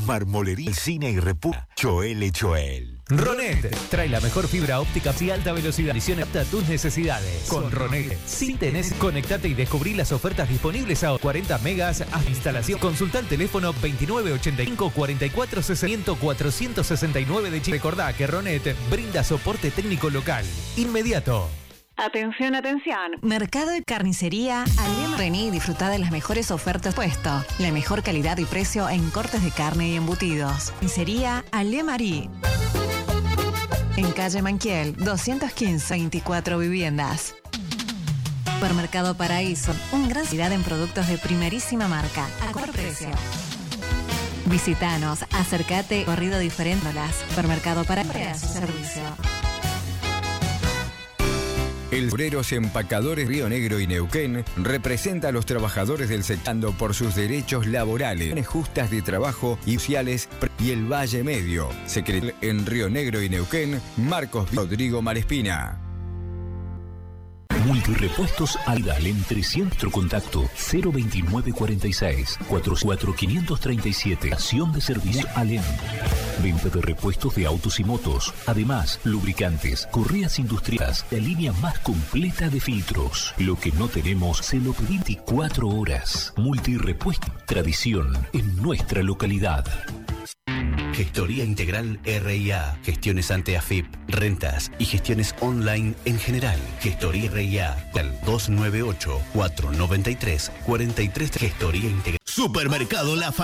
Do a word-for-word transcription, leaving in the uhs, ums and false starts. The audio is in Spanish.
Marmolería, Cine y República. Choel Choel. Ronet trae la mejor fibra óptica y alta velocidad. Edición adapta a tus necesidades. Con Ronet, si tenés, conectate y descubrí las ofertas disponibles a cuarenta megas a instalación. Consulta el teléfono veintinueve ochenta y cinco cuarenta y cuatro sesenta cuatrocientos sesenta y nueve de Chile. Recordá que Ronet brinda soporte técnico local inmediato. Atención, atención. Mercado y carnicería Alema. Vení y disfrutá de las mejores ofertas puesto. La mejor calidad y precio en cortes de carne y embutidos. Carnicería Alemarí. En calle Manquiel, doscientos quince, veinticuatro viviendas. Supermercado Paraíso. Un gran calidad en productos de primerísima marca. A corto precio. Visítanos, acércate, corrido diferente. Supermercado Paraíso a su servicio. El Obreros Empacadores Río Negro y Neuquén representa a los trabajadores del sector por sus derechos laborales, justas de trabajo y sociales y el Valle Medio. Secretario en Río Negro y Neuquén, Marcos Rodrigo Malespina. Multirepuestos Aidal en trescientos contacto cero veintinueve cuarenta y seis cuarenta y cuatro quinientos treinta y siete. Estación de servicio Alem. Venta de repuestos de autos y motos. Además, lubricantes, correas industriales, la línea más completa de filtros. Lo que no tenemos se lo pedimos veinticuatro horas. Multirepuesto. Tradición en nuestra localidad. Gestoría Integral R I A, gestiones ante A F I P, rentas y gestiones online en general. Gestoría R I A, al dos nueve ocho, cuatro nueve tres, cuatro tres. Gestoría Integral. Supermercado La